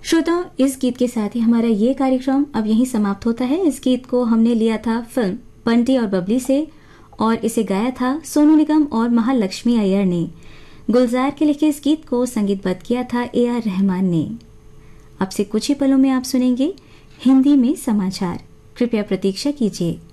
श्रोताओं, इस गीत के साथ ही हमारा ये कार्यक्रम अब यहीं समाप्त होता है। इस गीत को हमने लिया था फिल्म बंटी और बबली से और इसे गाया था सोनू निगम और महालक्ष्मी अय्यर ने। गुलजार के लिखे इस गीत को संगीतबद्ध किया था AR रहमान ने। अब से कुछ ही पलों में आप सुनेंगे हिंदी में समाचार। कृपया प्रतीक्षा कीजिए।